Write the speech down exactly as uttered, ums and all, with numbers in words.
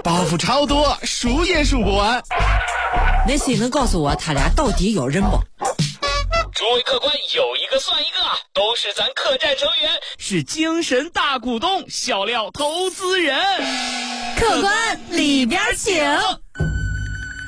包袱超多，数也数不完。 那谁能告诉我他俩到底有人不？ 诸位客官，有一个算一个，都是咱客栈成员， 是精神大股东，笑料投资人。 客官里边请。